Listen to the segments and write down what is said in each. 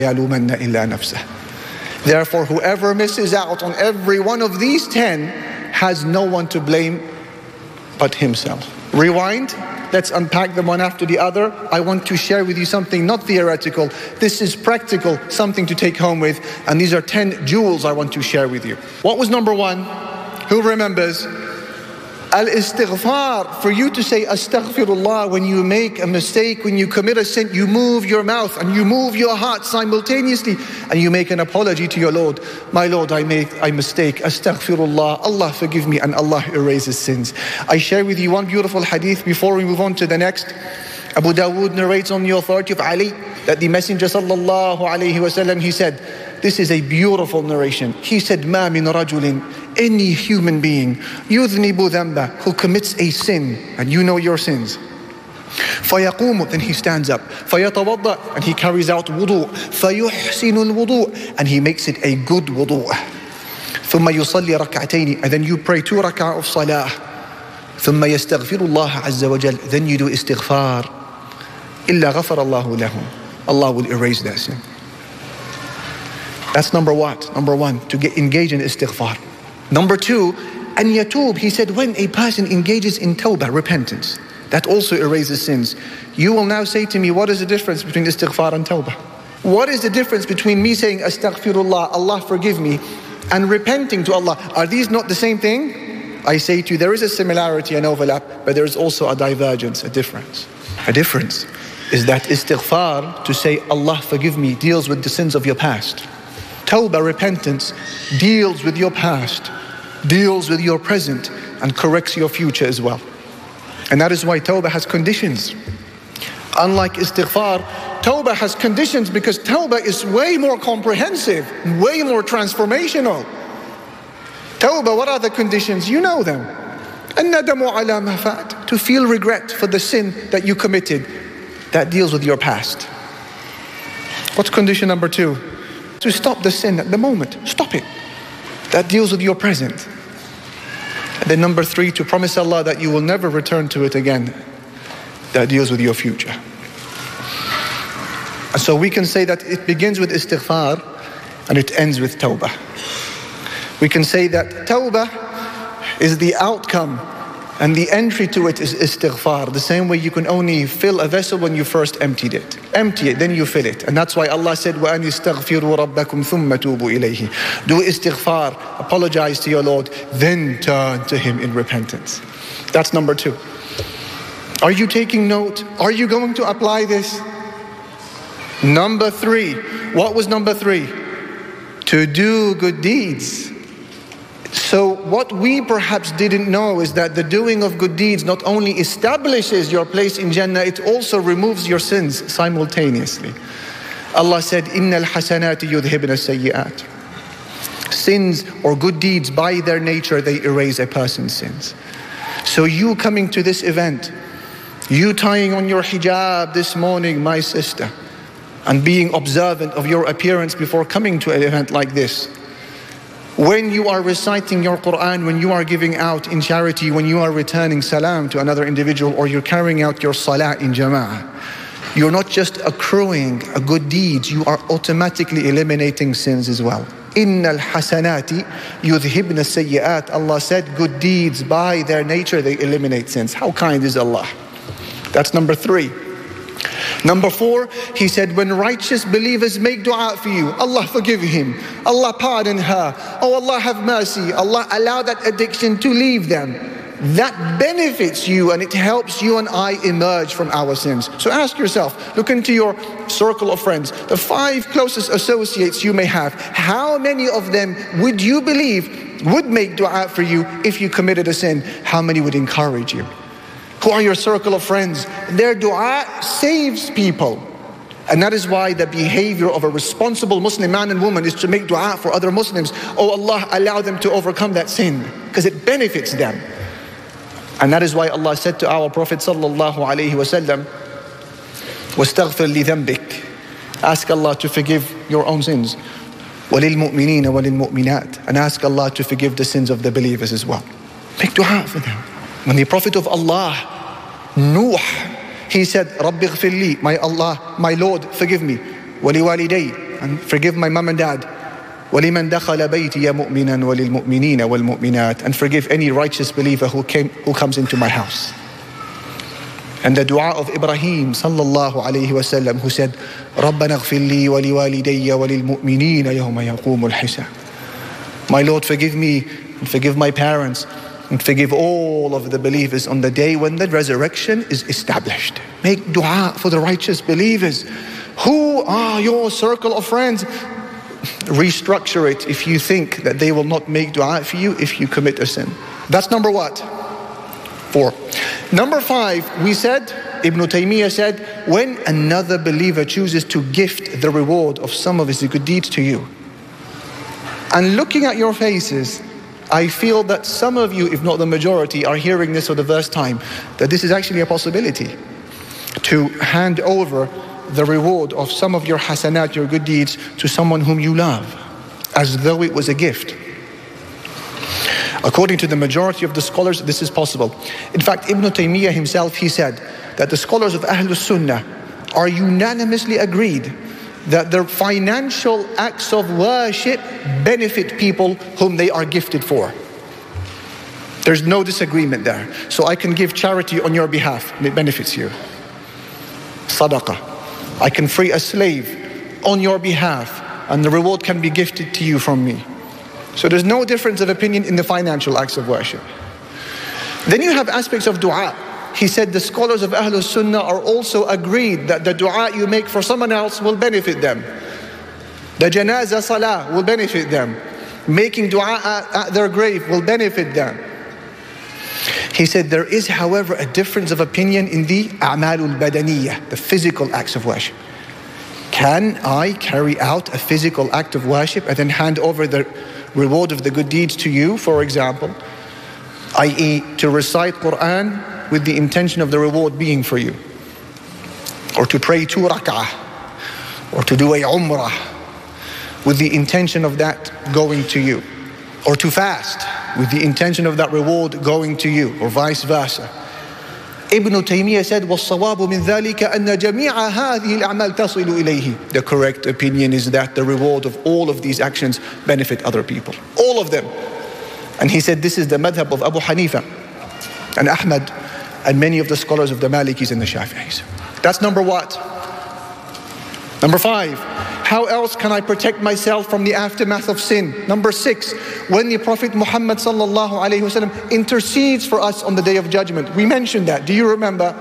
يَلُومَنَّ إِلَّا نَفْسَهُ. Therefore, whoever misses out on every one of these 10 has no one to blame but himself. Rewind. Let's unpack them one after the other. I want to share with you something not theoretical. This is practical, something to take home with. And these are 10 jewels I want to share with you. What was number 1? Who remembers? Al-istighfar. For you to say astaghfirullah when you make a mistake, when you commit a sin, you move your mouth and you move your heart simultaneously and you make an apology to your Lord. My Lord, I made a mistake. Astaghfirullah. Allah forgive me, and Allah erases sins. I share with you one beautiful hadith before we move on to the next. Abu Dawood narrates on the authority of Ali that the Messenger sallallahu alayhi wasallam, he said, this is a beautiful narration. He said, "Ma min rajulin," any human being, yudhnibu dhanba, who commits a sin, and you know your sins. فَيَقُومُ, then he stands up. فَيَتَوَضَّأ, and he carries out wudu. فَيُحْسِنُ الْوُضُوء, and he makes it a good wudu. ثُمَّ يُصَلِّي رَكْعَتَيْنِ, and then you pray 2 rak'ah of salah. ثُمَّ يَسْتَغْفِرُ اللَّهَ عَزَّ وَجَلَّ, then you do istighfar. إِلَّا غَفَرَ اللَّهُ لَهُ, Allah will erase that sin. That's number what? Number 1, to get engaged in istighfar. Number 2, an yatub. He said when a person engages in tawbah, repentance, that also erases sins. You will now say to me, what is the difference between istighfar and tawbah? What is the difference between me saying astaghfirullah, Allah forgive me, and repenting to Allah? Are these not the same thing? I say to you, there is a similarity and overlap, but there is also a divergence, a difference. A difference is that istighfar, to say Allah forgive me, deals with the sins of your past. Tawbah, repentance, deals with your past, deals with your present, and corrects your future as well. And that is why Tawbah has conditions. Unlike istighfar, Tawbah has conditions because Tawbah is way more comprehensive, way more transformational. Tawbah, what are the conditions? You know them. الندم على ما فات, to feel regret for the sin that you committed. That deals with your past. What's condition number 2? To stop the sin at the moment. Stop it. That deals with your present. And then number 3, to promise Allah that you will never return to it again. That deals with your future. And so we can say that it begins with istighfar and it ends with tawbah. We can say that tawbah is the outcome and the entry to it is istighfar. The same way you can only fill a vessel when you first emptied it. Empty it, then you fill it. And that's why Allah said, وَأَنِ اسْتَغْفِرُوا رَبَّكُمْ ثُمَّ تُوبُوا إِلَيْهِ. Do istighfar, apologize to your Lord, then turn to Him in repentance. That's number 2. Are you taking note? Are you going to apply this? Number 3. What was number 3? To do good deeds. So what we perhaps didn't know is that the doing of good deeds not only establishes your place in Jannah, it also removes your sins simultaneously. Allah said, إِنَّ الْحَسَنَاتِ يُذْهِبْنَ السَّيِّئَاتِ. Sins or good deeds, by their nature, they erase a person's sins. So you coming to this event, you tying on your hijab this morning, my sister, and being observant of your appearance before coming to an event like this, when you are reciting your Quran, when you are giving out in charity, when you are returning salam to another individual, or you're carrying out your salah in jama'ah, you're not just accruing good deeds, you are automatically eliminating sins as well. إِنَّ الْحَسَنَاتِ يُذْهِبْنَ السَّيِّئَاتِ. Allah said good deeds, by their nature, they eliminate sins. How kind is Allah? That's number 3. Number 4, He said, when righteous believers make dua for you, Allah forgive him, Allah pardon her, oh Allah have mercy, Allah allow that addiction to leave them. That benefits you and it helps you and I emerge from our sins. So ask yourself, look into your circle of friends, the 5 closest associates you may have. How many of them would you believe would make dua for you if you committed a sin? How many would encourage you? Who are your circle of friends? Their dua saves people. And that is why the behavior of a responsible Muslim man and woman is to make dua for other Muslims. Oh Allah, allow them to overcome that sin, because it benefits them. And that is why Allah said to our Prophet sallallahu alaihi wasallam, وَاسْتَغْفِرْ لِذَنْبِكَ. Ask Allah to forgive your own sins. وَلِلْمُؤْمِنِينَ وَلِلْمُؤْمِنَاتِ. And ask Allah to forgive the sins of the believers as well. Make dua for them. When the Prophet of Allah, Nuh, he said, رَبِّ اغْفِرْ لِي, my Allah, my Lord, forgive me. وَلِوَالِدَيْ, and forgive my mom and dad. وَلِمَنْ دَخَلَ بَيْتِيَ مُؤْمِنًا وَلِلْمُؤْمِنِينَ وَالْمُؤْمِنَاتِ, and forgive any righteous believer who comes into my house. And the dua of Ibrahim sallallahu alayhi wasallam, who said, رَبَّنَا اغْفِرْ لِي وَلِوَالِدَيَّ وَلِلْمُؤْمِنِينَ يَوْمَ يَقُومُ الْحِسَابِ. My Lord, forgive me and forgive my parents and forgive all of the believers on the day when the resurrection is established. Make dua for the righteous believers. Who are your circle of friends? Restructure it if you think that they will not make dua for you if you commit a sin. That's number what? 4. Number 5, we said, Ibn Taymiyyah said, when another believer chooses to gift the reward of some of his good deeds to you. And looking at your faces, I feel that some of you, if not the majority, are hearing this for the first time, that this is actually a possibility to hand over the reward of some of your hasanat, your good deeds, to someone whom you love, as though it was a gift. According to the majority of the scholars, this is possible. In fact, Ibn Taymiyyah himself, he said that the scholars of Ahlul Sunnah are unanimously agreed that their financial acts of worship benefit people whom they are gifted for. There's no disagreement there. So I can give charity on your behalf and it benefits you. Sadaqah. I can free a slave on your behalf and the reward can be gifted to you from me. So there's no difference of opinion in the financial acts of worship. Then you have aspects of dua. He said the scholars of Ahlul Sunnah are also agreed that the dua you make for someone else will benefit them. The janazah salah will benefit them. Making dua at their grave will benefit them. He said there is, however, a difference of opinion in the a'malul badaniyah, the physical acts of worship. Can I carry out a physical act of worship and then hand over the reward of the good deeds to you, for example, i.e. to recite Quran with the intention of the reward being for you, or to pray 2 rak'ah, or to do a umrah with the intention of that going to you, or to fast with the intention of that reward going to you, or vice versa. Ibn Taymiyyah said, وَالصَّوَابُ مِنْ ذَلِكَ أَنَّ جَمِيعَ هَذِهِ الْأَعْمَالِ تَصِلُ إِلَيْهِ. The correct opinion is that the reward of all of these actions benefit other people. All of them. And he said this is the madhab of Abu Hanifa and Ahmad and many of the scholars of the Malikis and the Shafi'is. That's number what? Number 5. How else can I protect myself from the aftermath of sin? Number 6, when the Prophet Muhammad sallallahu alaihi wasallam intercedes for us on the Day of Judgment. We mentioned that. Do you remember?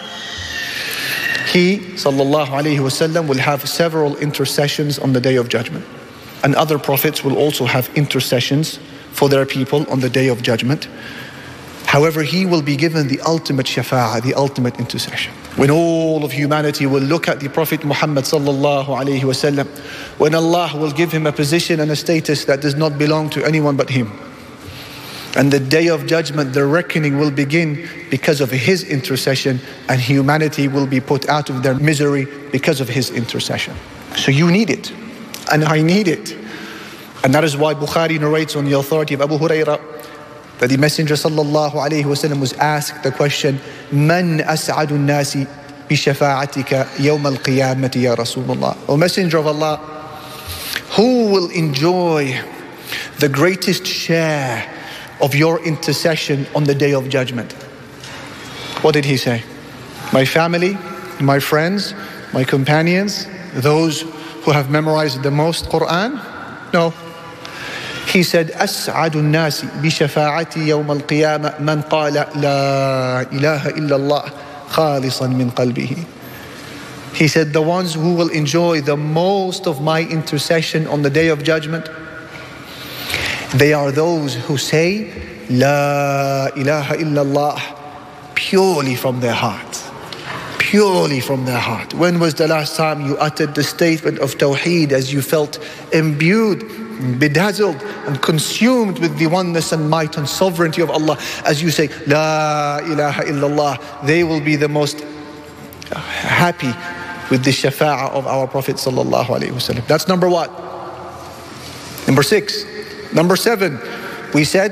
He sallallahu alaihi wasallam will have several intercessions on the Day of Judgment. And other prophets will also have intercessions for their people on the Day of Judgment. However, he will be given the ultimate shafa'ah, the ultimate intercession. When all of humanity will look at the Prophet Muhammad sallallahu alaihi wasallam, when Allah will give him a position and a status that does not belong to anyone but him. And the Day of Judgment, the reckoning will begin because of his intercession, and humanity will be put out of their misery because of his intercession. So you need it, and I need it. And that is why Bukhari narrates on the authority of Abu Hurairah that the Messenger sallallahu alayhi wasallam was asked the question, Man as'adu nasi bi shafa'atika yawm al-qiyamati ya Rasulullah. O Messenger of Allah, who will enjoy the greatest share of your intercession on the Day of Judgment? What did he say? My family, my friends, my companions, those who have memorized the most Quran? No. He said, أسعد الناس بشفاعتي يوم القيامة من قال لا إله إلا الله خالصا من قلبه. He said, the ones who will enjoy the most of my intercession on the Day of Judgment, they are those who say La ilaha illallah purely from their heart. Purely from their heart. When was the last time you uttered the statement of Tawheed as you felt imbued, bedazzled and consumed with the oneness and might and sovereignty of Allah? As you say La ilaha illallah, they will be the most happy with the shafa'ah of our Prophet sallallahu alaihi wasallam. That's number what? Number 6. Number 7, we said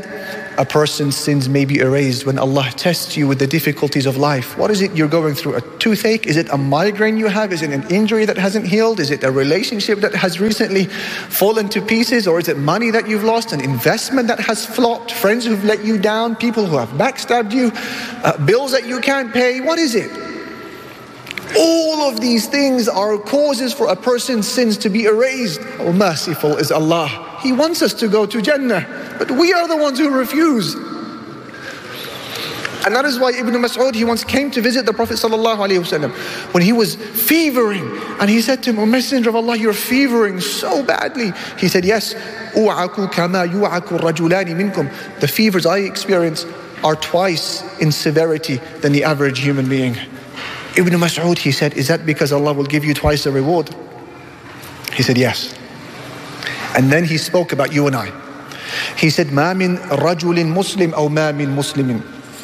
a person's sins may be erased when Allah tests you with the difficulties of life. What is it you're going through? A toothache? Is it a migraine you have? Is it an injury that hasn't healed? Is it a relationship that has recently fallen to pieces? Or is it money that you've lost? An investment that has flopped? Friends who've let you down? People who have backstabbed you? Bills that you can't pay? What is it? All of these things are causes for a person's sins to be erased. How merciful is Allah. He wants us to go to Jannah, but we are the ones who refuse. And that is why Ibn Mas'ud, he once came to visit the Prophet ﷺ when he was fevering, and he said to him, "O Messenger of Allah, you're fevering so badly." He said, "Yes, u'aku kama yu'aku rajulani minkum." The fevers I experience are twice in severity than the average human being. Ibn Mas'ud, he said, "Is that because Allah will give you twice the reward?" He said, "Yes." And then he spoke about you and I. He said, "ما من رجل مسلم أو ما من مسلم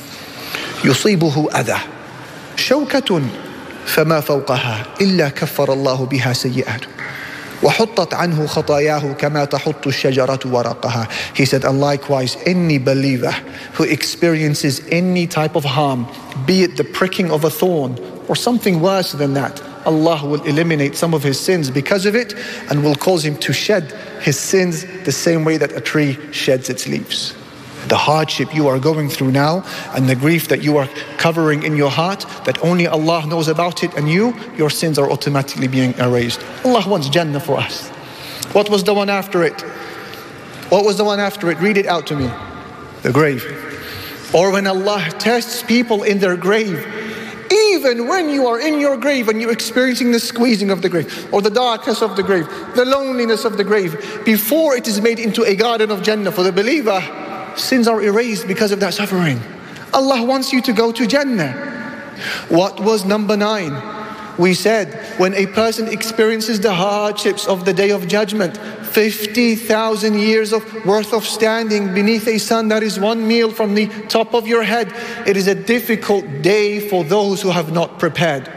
يصيبه أذى شوكة فما فوقها إلا كفر الله بها سيئاته وحطت عنه خطاياه كما تحط الشجرة ورقها." He said, and likewise, any believer who experiences any type of harm, be it the pricking of a thorn or something worse than that, Allah will eliminate some of his sins because of it and will cause him to shed his sins the same way that a tree sheds its leaves. The hardship you are going through now and the grief that you are covering in your heart, that only Allah knows about it, and your sins are automatically being erased. Allah wants Jannah for us. What was the one after it? What was the one after it? Read it out to me. The grave. Or when Allah tests people in their grave, even when you are in your grave and you're experiencing the squeezing of the grave, or the darkness of the grave, the loneliness of the grave, before it is made into a garden of Jannah for the believer, sins are erased because of that suffering. Allah wants you to go to Jannah. What was number 9? We said, when a person experiences the hardships of the Day of Judgment, 50,000 years worth of standing beneath a sun that is one meal from the top of your head, it is a difficult day for those who have not prepared.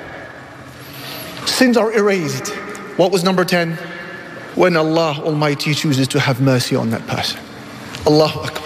Sins are erased. What was number 10? When Allah Almighty chooses to have mercy on that person. Allahu Akbar.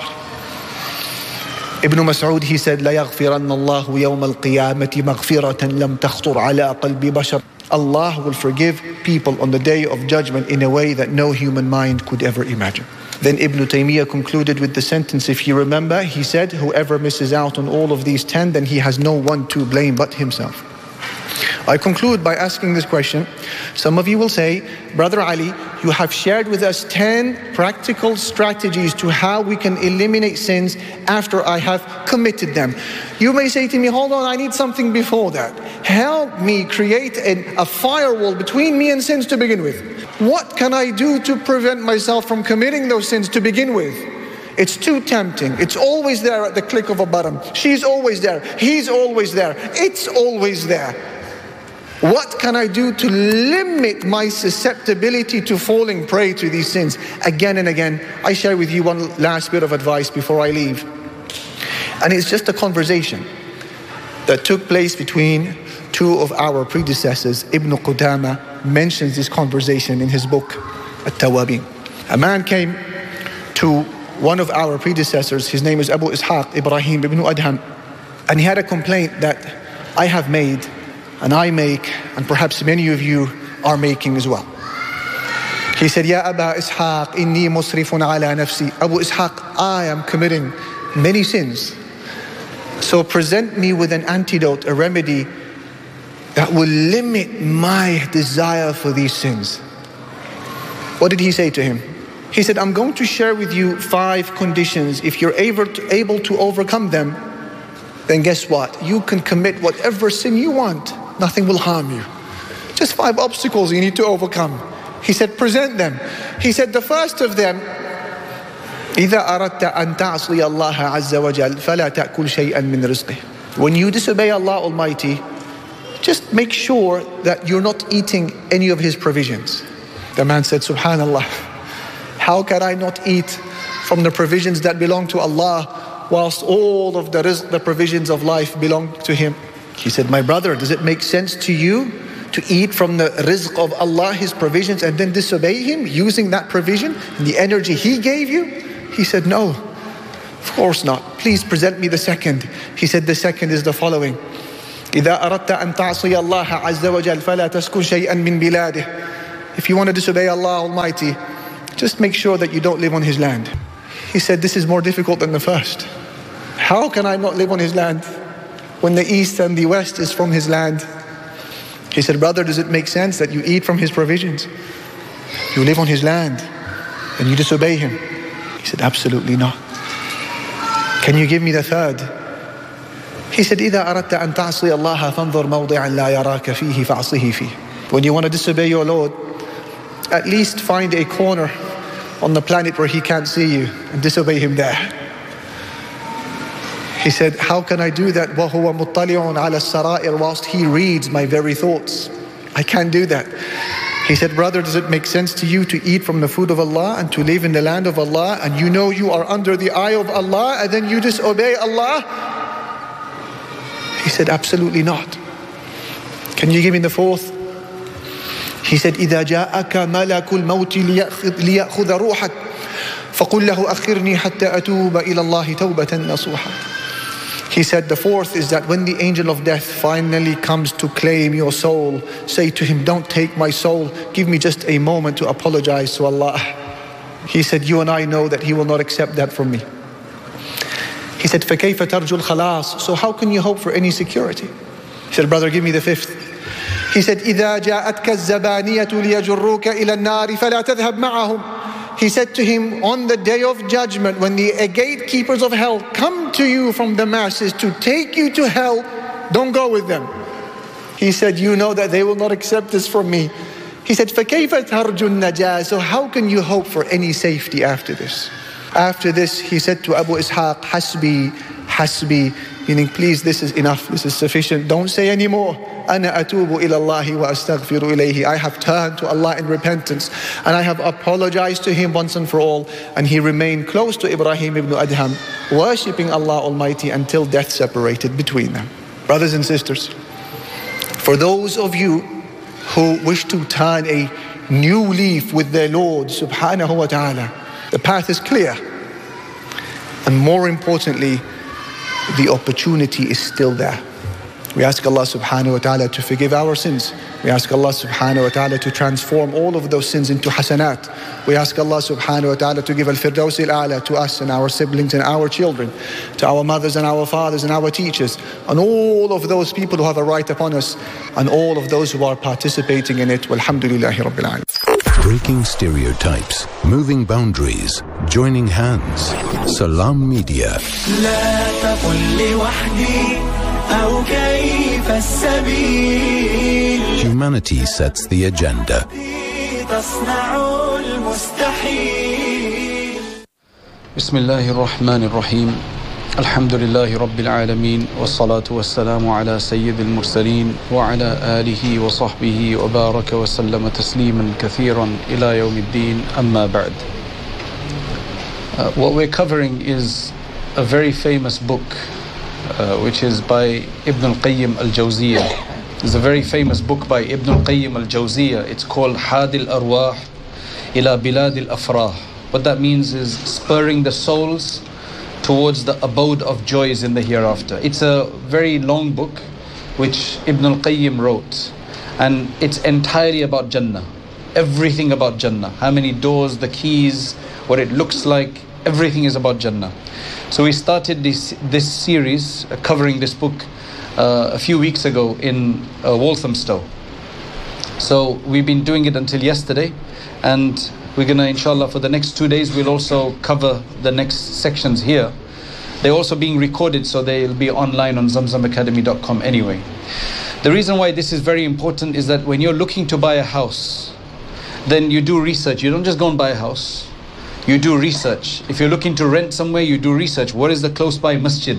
Ibn Mas'ud, he said, لا يغفرن الله يوم القيامة مغفرة لم تخطر على قلب بشر. Allah will forgive people on the Day of Judgment in a way that no human mind could ever imagine. Then Ibn Taymiyyah concluded with the sentence, if you remember, he said, whoever misses out on all of these 10, then he has no one to blame but himself. I conclude by asking this question. Some of you will say, Brother Ali, you have shared with us 10 practical strategies to how we can eliminate sins after I have committed them. You may say to me, hold on, I need something before that. Help me create a firewall between me and sins to begin with. What can I do to prevent myself from committing those sins to begin with? It's too tempting. It's always there at the click of a button. She's always there. He's always there. It's always there. What can I do to limit my susceptibility to falling prey to these sins again and again? I share with you one last bit of advice before I leave. And it's just a conversation that took place between two of our predecessors. Ibn Qudama mentions this conversation in his book, At-Tawabin. A man came to one of our predecessors. His name is Abu Ishaq Ibrahim ibn Adham. And he had a complaint that I have made, and I make, and perhaps many of you are making as well. He said, Ya Aba Ishaq, inni musrifun ala nafsi. Abu Ishaq, I am committing many sins. So present me with an antidote, a remedy that will limit my desire for these sins. What did he say to him? He said, I'm going to share with you 5 conditions. If you're able to overcome them, then guess what? You can commit whatever sin you want. Nothing will harm you. Just 5 obstacles you need to overcome. He said, present them. He said, the first of them, إِذَا أَرَدْتَ أَن تَعْصِيَ اللَّهَ عَزَّ وَجَلَّ فَلَا تَأْكُلْ شَيْئًا مِّن رِزْقِهِ. When you disobey Allah Almighty, just make sure that you're not eating any of His provisions. The man said, Subhanallah, how can I not eat from the provisions that belong to Allah whilst all of the rizq, the provisions of life belong to Him? He said, my brother, does it make sense to you to eat from the rizq of Allah, His provisions, and then disobey Him using that provision and the energy He gave you? He said, no. Of course not. Please present me the second. He said the second is the following. إذا أردت أن تعصي الله عز وجل فلا تسكن شيئا من بلاده. If you want to disobey Allah Almighty, just make sure that you don't live on His land. He said this is more difficult than the first. How can I not live on His land when the east and the west is from His land? He said, brother, does it make sense that you eat from His provisions? You live on His land and you disobey Him? He said, absolutely not. Can you give me the third? He said, إذا أردت أن تعصي الله فانظر موضعا لا يراك فيه فاعصه فيه. When you want to disobey your Lord, at least find a corner on the planet where He can't see you and disobey Him there. He said, how can I do that? وَهُوَ مُطَّلِعٌ عَلَى السَّرَائِرِ, whilst He reads my very thoughts. I can't do that. He said, brother, does it make sense to you to eat from the food of Allah and to live in the land of Allah, and you know you are under the eye of Allah, and then you disobey Allah? He said, absolutely not. Can you give me the fourth? He said, إِذَا جَاءَكَ مَلَكُ الْمَوْتِ لِيَأْخُذَ رُوحَكَ فَقُلْ لَهُ أَخِّرْنِي حَتَّى أَتُوبَ إِلَى اللَّهِ تَوْبَةً نَصُوحًا. He said the fourth is that when the angel of death finally comes to claim your soul, say to him, don't take my soul, give me just a moment to apologize to Allah. He said, you and I know that He will not accept that from me. He said, فَكَيْفَ تَرْجُو الْخَلَاصِ, so how can you hope for any security? He said, brother, give me the fifth. He said, إِذَا جَاءَتْكَ الزَّبَانِيَةُ لِيَجُرُّوكَ إِلَى النَّارِ فَلَا تَذْهَبْ مَعَهُمْ. He said to him, on the day of judgment, when the gatekeepers of hell come to you from the masses to take you to hell, don't go with them. He said, you know that they will not accept this from me. He said, فَكَيْفَ تَرْجُ النَّجَاةِ, so how can you hope for any safety after this? After this, he said to Abu Ishaq, Hasbi, Hasbi, meaning please, this is enough, this is sufficient, don't say any more. أَنَا أَتُوبُ إِلَى اللَّهِ وَأَسْتَغْفِرُ إِلَيْهِ. I have turned to Allah in repentance and I have apologized to Him once and for all. And he remained close to Ibrahim ibn Adham, worshipping Allah Almighty until death separated between them. Brothers and sisters, for those of you who wish to turn a new leaf with their Lord subhanahu wa ta'ala, the path is clear. And more importantly, the opportunity is still there. We ask Allah subhanahu wa ta'ala to forgive our sins. We ask Allah subhanahu wa ta'ala to transform all of those sins into hasanat. We ask Allah subhanahu wa ta'ala to give al-firdaus al-a'la to us and our siblings and our children, to our mothers and our fathers and our teachers, and all of those people who have a right upon us, and all of those who are participating in it. Walhamdulillahi Rabbil Alameen. Breaking stereotypes, moving boundaries, joining hands. Salam Media. Humanity sets the agenda. Bismillahir Rahmanir Rahim. Alhamdulillahi Rabbil Alameen. Wassalatu wassalamu ala Sayyidil Mursaleen wa ala alihi wa sahbihi wa baraka wa sallama tasliman kathiran ila yawmiddin, amma ba'd. What we're covering is a very famous book which is by Ibn al-Qayyim al-Jawziyah. It's a very famous book by Ibn al-Qayyim al-Jawziyah. It's called Hadi al-Arwah ila Bilad al-Afrah. What that means is spurring the souls towards the abode of joys in the hereafter. It's a very long book which Ibn al-Qayyim wrote, and it's entirely about Jannah. Everything about Jannah. How many doors, the keys, what it looks like, everything is about Jannah. So we started this series covering this book a few weeks ago in Walthamstow. So we've been doing it until yesterday, and we're going to, inshallah, for the next 2 days, we'll also cover the next sections here. They're also being recorded, so they'll be online on zamzamacademy.com anyway. The reason why this is very important is that when you're looking to buy a house, then you do research. You don't just go and buy a house. You do research. If you're looking to rent somewhere, you do research. What is the close by masjid?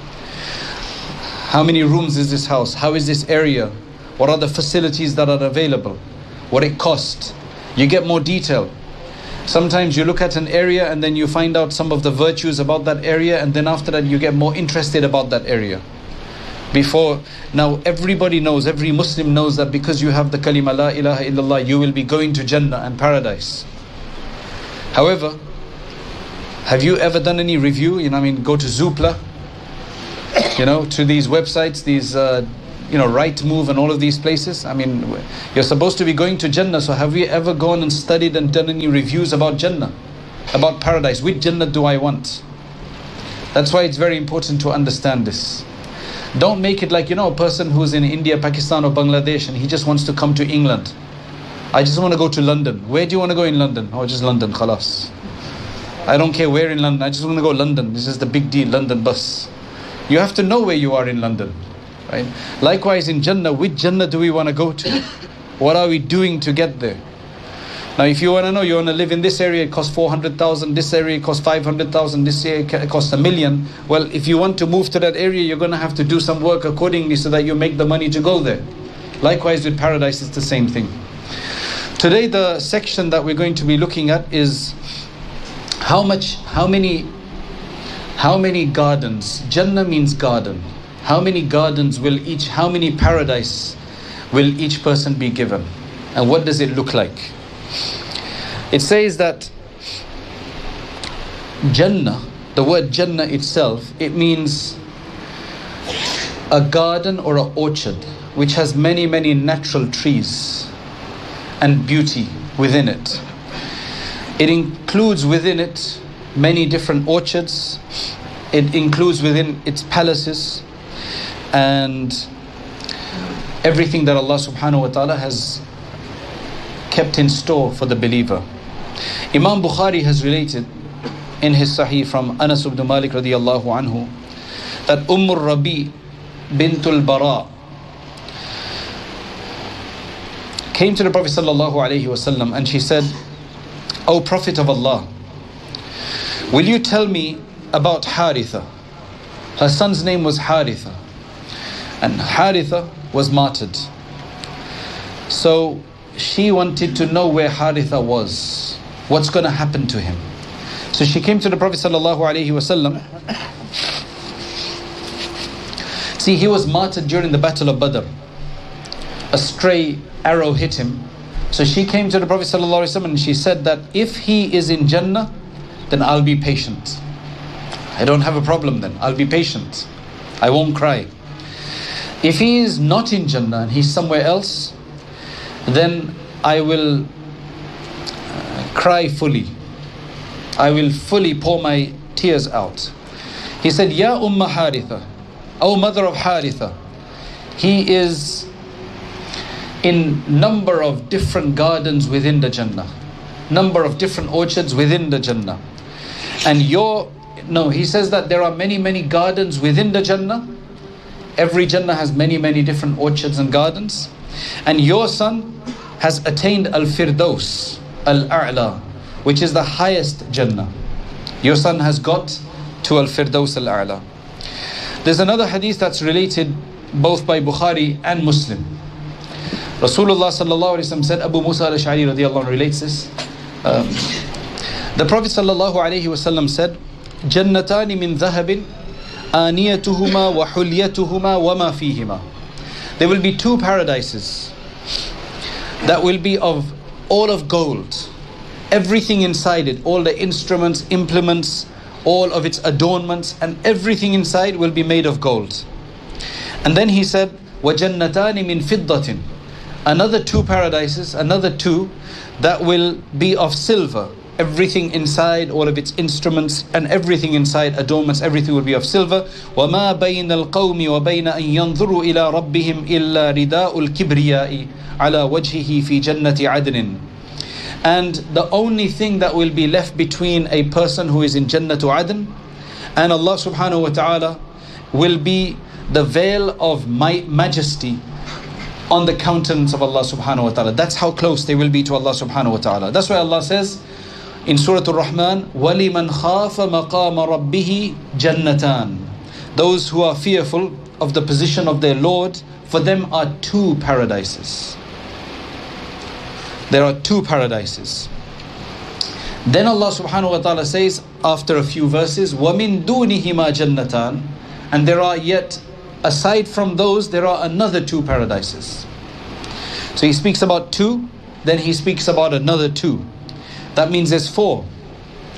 How many rooms is this house? How is this area? What are the facilities that are available? What it costs? You get more detail. Sometimes you look at an area and then you find out some of the virtues about that area, and then after that you get more interested about that area. Now everybody knows, every Muslim knows that because you have the kalima la ilaha illallah, you will be going to Jannah and paradise. However, Have you ever done any review? Go to Zoopla, to these websites, these, Rightmove and all of these places. You're supposed to be going to Jannah, so have you ever gone and studied and done any reviews about Jannah, about paradise? Which Jannah do I want? That's why it's very important to understand this. Don't make it like, a person who's in India, Pakistan or Bangladesh and he just wants to come to England. I just want to go to London. Where do you want to go in London? Oh, just London, khalas. I don't care where in London, I just want to go London. This is the big deal, London bus. You have to know where you are in London, right? Likewise in Jannah, which Jannah do we want to go to? What are we doing to get there? Now if you want to know, you want to live in this area, it costs 400,000, this area it costs 500,000, this area it costs $1 million. Well, if you want to move to that area, you're going to have to do some work accordingly so that you make the money to go there. Likewise with paradise, it's the same thing. Today the section that we're going to be looking at is how many gardens. Jannah means garden. How many gardens how many paradise will each person be given? And what does it look like? It says that Jannah, the word Jannah itself, it means a garden or an orchard which has many, many natural trees and beauty within it. It includes within it many different orchards. It includes within its palaces and everything that Allah subhanahu wa ta'ala has kept in store for the believer. Imam Bukhari has related in his Sahih from Anas ibn Malik radiyallahu anhu that Rabi bintul Bara came to the Prophet sallallahu alaihi wasallam and she said, "O Prophet of Allah, will you tell me about Haritha?" Her son's name was Haritha, and Haritha was martyred. So she wanted to know where Haritha was, what's going to happen to him. So she came to the Prophet sallallahu alaihi wasallam. See, he was martyred during the Battle of Badr. A stray arrow hit him. So she came to the Prophet sallallahu alaihi wasallam and she said that if he is in Jannah, then I'll be patient. I don't have a problem then. I'll be patient. I won't cry. If he is not in Jannah and he's somewhere else, then I will cry fully. I will fully pour my tears out. He said, Ya Umma Haritha, O mother of Haritha, he is in number of different gardens within the Jannah, number of different orchards within the Jannah. And he says that there are many, many gardens within the Jannah. Every Jannah has many, many different orchards and gardens. And your son has attained Al-Firdaus, Al-A'la, which is the highest Jannah. Your son has got to Al-Firdaus Al-A'la. There's another hadith that's related both by Bukhari and Muslim. Rasulullah sallallahu alaihi wasallam said, Abu Musa al-Ash'ari radiyallahu anhu relates this. The Prophet sallallahu alaihi wasallam said, Jannatani min dhahabin aniyatuhuma wa hulyatuhuma wa ma fihima. There will be two paradises that will be of all of gold. Everything inside it, all the instruments, implements, all of its adornments, and everything inside will be made of gold. And then he said, وَجَنَّتَانِ مِنْ فِضَّةٍ. Another two paradises, another two that will be of silver. Everything inside, all of its instruments and everything inside, adornments, everything will be of silver. وَمَا بَيْنَ الْقَوْمِ وَبَيْنَ أَنْ يَنْظُرُوا إِلَىٰ رَبِّهِمْ إِلَّا رِدَاءُ الْكِبْرِيَاءِ عَلَى وَجْهِهِ فِي جَنَّةِ عَدْنٍ. And the only thing that will be left between a person who is in Jannatu Adn and Allah subhanahu wa ta'ala will be the veil of majesty on the countenance of Allah subhanahu wa ta'ala. That's how close they will be to Allah subhanahu wa ta'ala. That's why Allah says in Surah Ar-Rahman, وَلِمَنْ خَافَ مَقَامَ رَبِّهِ جَنَّتَانِ. Those who are fearful of the position of their Lord, for them are two paradises. There are two paradises. Then Allah subhanahu wa ta'ala says after a few verses, وَمِن دُونِهِمَا جَنَّتَانِ. And there are yet, aside from those, there are another two paradises. So he speaks about two, then he speaks about another two. That means there's four.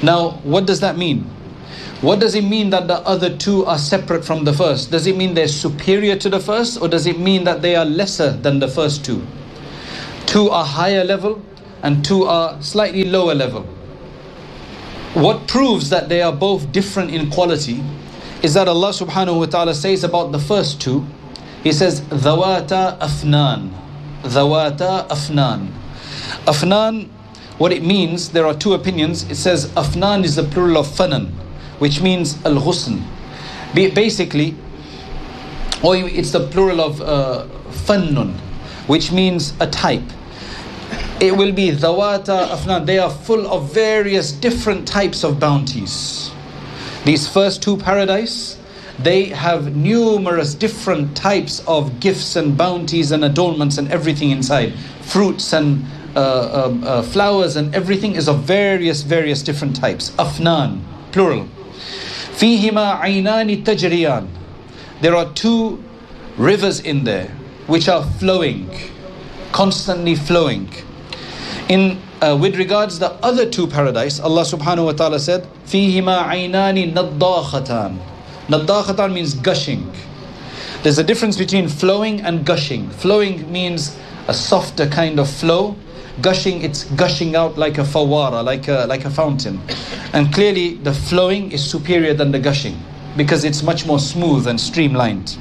Now, what does that mean? What does it mean that the other two are separate from the first? Does it mean they're superior to the first, or does it mean that they are lesser than the first two? Two are higher level and two are slightly lower level. What proves that they are both different in quality is that Allah subhanahu wa ta'ala says about the first two, He says, Dhawata afnan. Dhawata afnan. Afnan, what it means, there are two opinions. It says afnan is the plural of fanan, which means al-ghusn. Basically, or it's the plural of fannun, which means a type. It will be dhawata afnan. They are full of various different types of bounties. These first two paradise, they have numerous different types of gifts and bounties and adornments and everything inside. Fruits and flowers and everything is of various different types. Afnan, plural. Fihima aynani tajriyan. There are two rivers in there which are flowing, constantly flowing. With regards the other two paradise, Allah subhanahu wa ta'ala said, Fihima aynani naddakhatan. Naddakhatan means gushing. There's a difference between flowing and gushing. Flowing means a softer kind of flow. Gushing, it's gushing out like a fawara, like a fountain. And clearly the flowing is superior than the gushing because it's much more smooth and streamlined.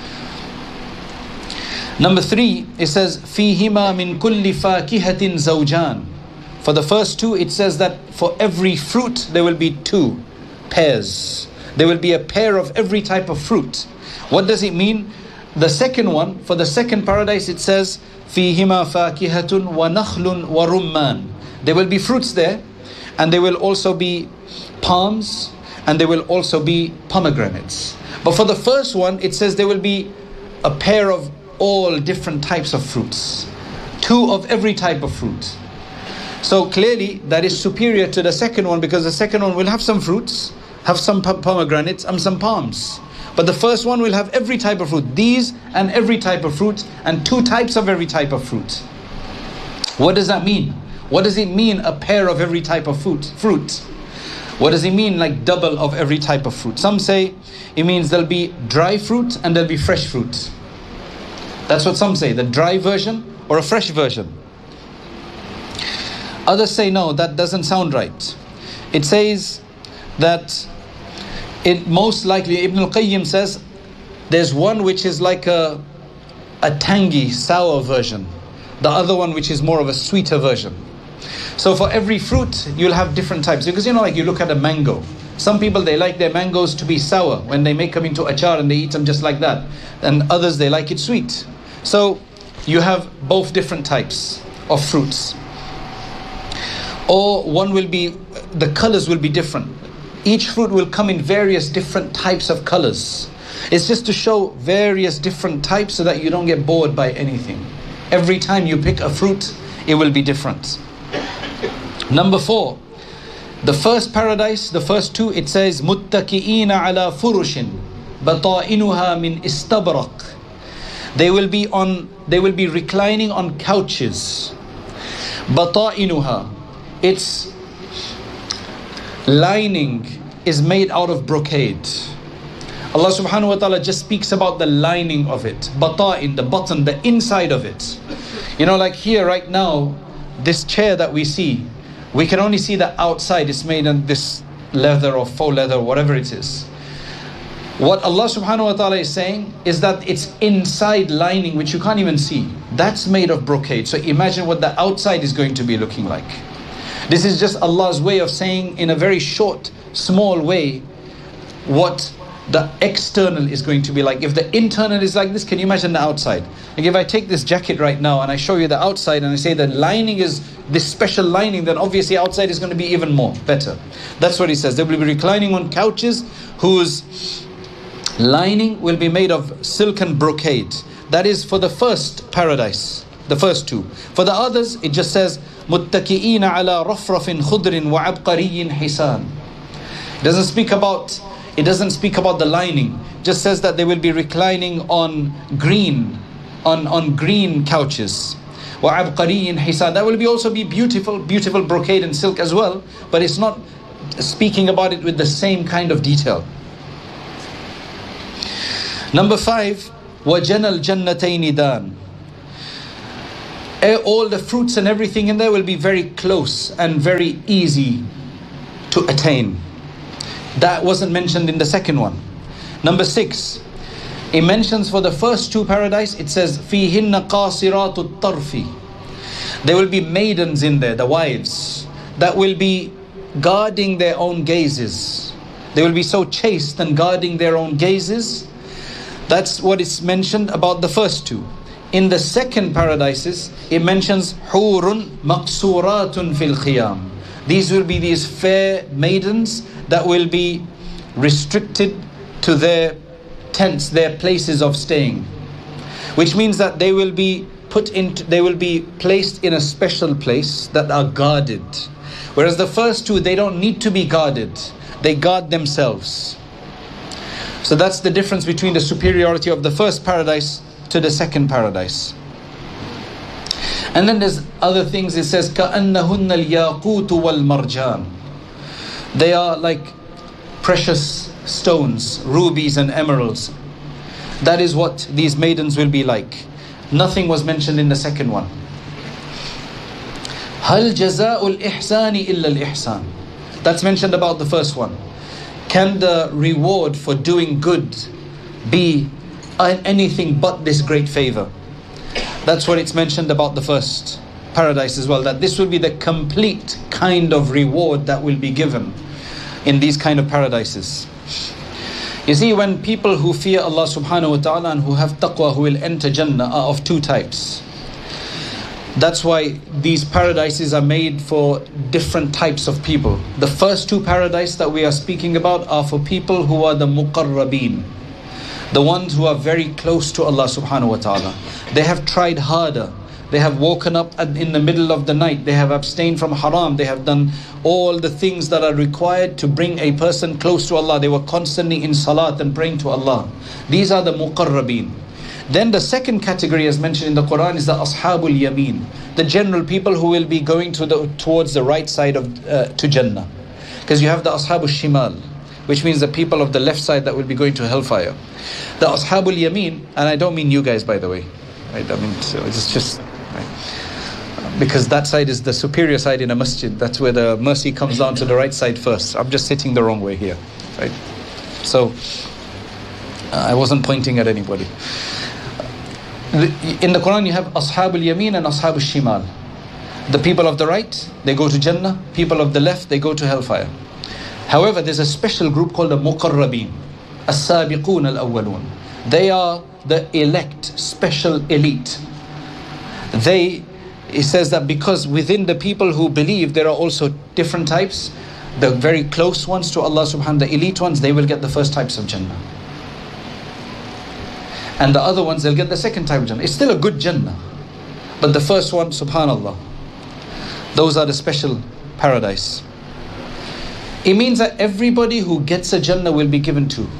Number 3, it says, Fihima min kulli fakihatin zawjan. For the first two, it says that for every fruit there will be 2 pairs. There will be a pair of every type of fruit. What does it mean? The second one, for the second paradise, it says, Fihima fakihatun wa nakhlun wa rumman. There will be fruits there, and there will also be palms, and there will also be pomegranates. But for the first one, it says there will be a pair of all different types of fruits. 2 of every type of fruit. So clearly that is superior to the second one, because the second one will have some fruits, have some pomegranates and some palms. But the first one will have every type of fruit. These and every type of fruit, and 2 types of every type of fruit. What does that mean? What does it mean, a pair of every type of fruit? What does it mean, like double of every type of fruit? Some say it means there'll be dry fruit and there'll be fresh fruit. That's what some say, the dry version or a fresh version. Others say no, that doesn't sound right. It says that it most likely, Ibn al-Qayyim says, there's one which is like a tangy, sour version. The other one which is more of a sweeter version. So for every fruit, you'll have different types. Because like you look at a mango. Some people, they like their mangoes to be sour when they make them into achar and they eat them just like that. And others, they like it sweet. So you have both different types of fruits. Or one will be, the colors will be different. Each fruit will come in various different types of colors. It's just to show various different types so that you don't get bored by anything. Every time you pick a fruit, it will be different. Number 4, the first paradise, the first 2, it says, مُتَّكِئِينَ عَلَى فُرُشٍ بَطَائِنُهَا مِنْ إِسْتَبْرَقٍ. They will be reclining on couches. Bata'inuha, its lining is made out of brocade. Allah subhanahu wa ta'ala just speaks about the lining of it. Bata'in, the button, the inside of it. Like here right now, this chair that we see, we can only see the outside. It's made in this leather or faux leather, or whatever it is. What Allah subhanahu wa ta'ala is saying is that it's inside lining, which you can't even see. That's made of brocade. So imagine what the outside is going to be looking like. This is just Allah's way of saying in a very short, small way what the external is going to be like. If the internal is like this, can you imagine the outside? Like if I take this jacket right now and I show you the outside and I say the lining is this special lining, then obviously outside is going to be even more better. That's what he says. They will be reclining on couches whose lining will be made of silk and brocade. That is for the first paradise, the first 2. For the others, it just says مُتَّكِئِينَ عَلَى رَفْرَفٍ خُضْرٍ وَعَبْقَرِيٍّ حِسَانٍ. It doesn't speak about the lining. It just says that they will be reclining on green couches. وَعَبْقَرِيٍّ حِسَانٍ. That will also be beautiful brocade and silk as well, but it's not speaking about it with the same kind of detail. Number 5, وَجَنَى الْجَنَّتَيْنِ دَانٍ. All the fruits and everything in there will be very close and very easy to attain. That wasn't mentioned in the second one. Number 6, it mentions for the first 2 paradise, it says فِيهِنَّ قَاصِرَاتُ الطَّرْفِ. There will be maidens in there, the wives, that will be guarding their own gazes. They will be so chaste and guarding their own gazes. That's what is mentioned about the first 2. In the second paradises, it mentions حُورٌ مَقْصُورَاتٌ فِي الْخِيَامِ. These will be these fair maidens that will be restricted to their tents, their places of staying. Which means that they will be placed in a special place that are guarded. Whereas the first 2, they don't need to be guarded. They guard themselves. So that's the difference between the superiority of the first paradise to the second paradise. And then there's other things. It says كَأَنَّهُنَّ الْيَاقُوتُ وَالْمَرْجَانِ. They are like precious stones, rubies and emeralds. That is what these maidens will be like. Nothing was mentioned in the second one. هَلْ جَزَاءُ الْإِحْسَانِ إِلَّا الْإِحْسَانِ. That's mentioned about the first one. Can the reward for doing good be anything but this great favor? That's what it's mentioned about the first paradise as well, that this will be the complete kind of reward that will be given in these kind of paradises. You see, when people who fear Allah subhanahu wa ta'ala and who have taqwa, who will enter Jannah, are of 2 types. That's why these paradises are made for different types of people. The first 2 paradises that we are speaking about are for people who are the muqarrabeen, the ones who are very close to Allah subhanahu wa ta'ala. They have tried harder. They have woken up in the middle of the night. They have abstained from haram. They have done all the things that are required to bring a person close to Allah. They were constantly in salat and praying to Allah. These are the muqarrabeen. Then the second category, as mentioned in the Quran, is the ashabul yameen, the general people who will be going towards the right side of to Jannah. Because you have the ashabul shimal, which means the people of the left side that will be going to hellfire. The ashabul yameen, and I don't mean you guys, by the way, right? I mean, so it's just right? Because that side is the superior side in a masjid. That's where the mercy comes down to the right side first. I'm just sitting the wrong way here, right? So I wasn't pointing at anybody. In the Quran you have Ashabul Yameen and Ashabul Shimal. The people of the right, they go to Jannah. People of the left, they go to hellfire. However, there's a special group called the Muqarrabeen, As-Sabiqun Al-Awwalun. They are the elect, special elite. It says that because within the people who believe there are also different types. The very close ones to Allah subhanahu wa ta'ala, the elite ones, they will get the first types of Jannah. And the other ones, they'll get the second type of Jannah. It's still a good Jannah. But the first one, subhanallah, those are the special paradise. It means that everybody who gets a Jannah will be given 2.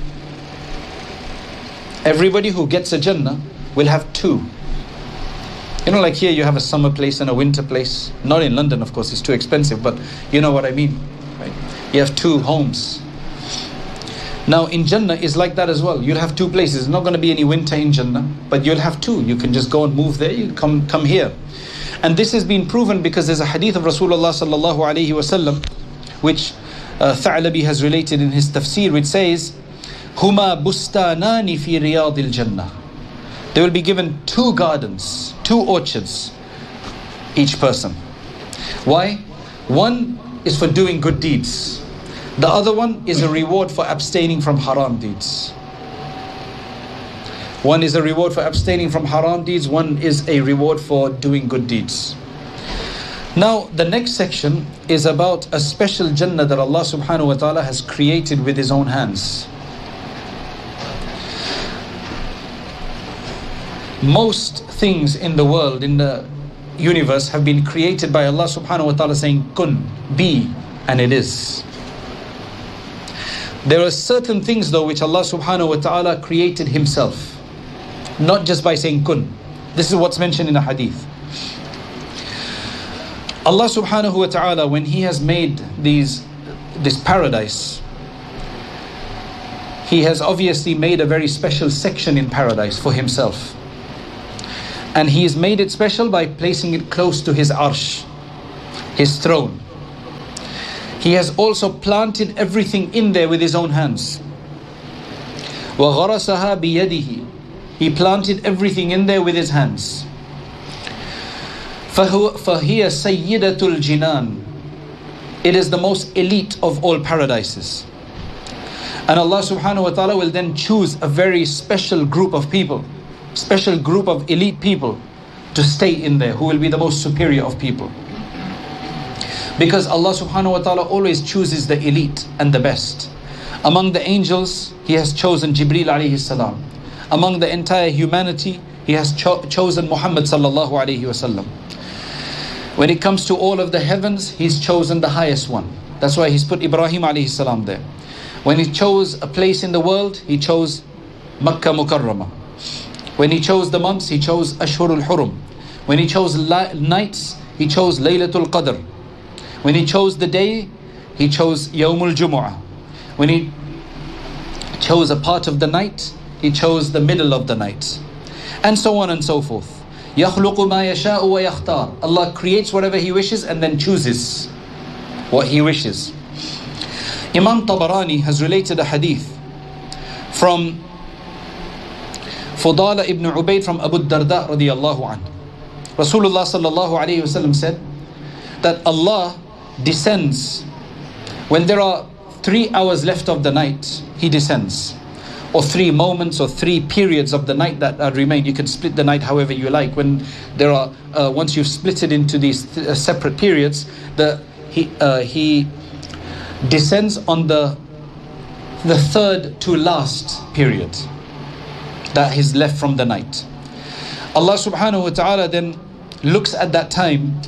Everybody who gets a Jannah will have 2. You know, like here you have a summer place and a winter place. Not in London, of course, it's too expensive, but you know what I mean, right? You have 2 homes. Now in Jannah is like that as well. You'll have 2 places. There's not going to be any winter in Jannah, but you'll have 2. You can just go and move there, you come here. And this has been proven because there's a hadith of Rasulullah sallallahu alayhi wasallam, which Tha'labi has related in his tafsir, which says, Huma bustanani fi riyadil Jannah. They will be given 2 gardens, 2 orchards, each person. Why? One is for doing good deeds. The other one is a reward for abstaining from haram deeds. One is a reward for abstaining from haram deeds. One is a reward for doing good deeds. Now, the next section is about a special Jannah that Allah subhanahu wa ta'ala has created with His own hands. Most things in the world, in the universe, have been created by Allah subhanahu wa ta'ala saying, kun, be, and it is. There are certain things though which Allah subhanahu wa ta'ala created Himself. Not just by saying kun. This is what's mentioned in the hadith. Allah subhanahu wa ta'ala, when He has made these this paradise, He has obviously made a very special section in paradise for Himself. And He has made it special by placing it close to His arsh, His throne. He has also planted everything in there with His own hands. وَغَرَسَهَا بِيَدِهِ. He planted everything in there with His hands. فَهِيَ سَيِّدَةُ الْجِنَانِ. It is the most elite of all paradises. And Allah subhanahu wa ta'ala will then choose a very special group of people, special group of elite people to stay in there, who will be the most superior of people. Because Allah subhanahu wa ta'ala always chooses the elite and the best. Among the angels, He has chosen Jibreel alayhi salam. Among the entire humanity, He has chosen Muhammad sallallahu alayhi wasallam. When it comes to all of the heavens, He's chosen the highest one. That's why He's put Ibrahim alayhi salam there. When He chose a place in the world, He chose Makkah Mukarramah. When He chose the months, He chose Ashhurul Hurum. When He chose nights, He chose Laylatul Qadr. When He chose the day, He chose Yawmul Jumu'ah. When He chose a part of the night, He chose the middle of the night. And so on and so forth. يَخْلُقُ مَا يَشَاءُ وَيَخْتَارُ. Allah creates whatever He wishes and then chooses what He wishes. Imam Tabarani has related a hadith from Fudala ibn Ubayd from Abu Darda radiyallahu anhu. Rasulullah sallallahu alayhi wasallam said that Allah descends when there are 3 hours left of the night. He descends, or 3 moments or 3 periods of the night that remain. You can split the night however you like. When there are once you've split it into these separate periods, He descends on the third to last period that is left from the night. Allah subhanahu wa ta'ala then looks at that time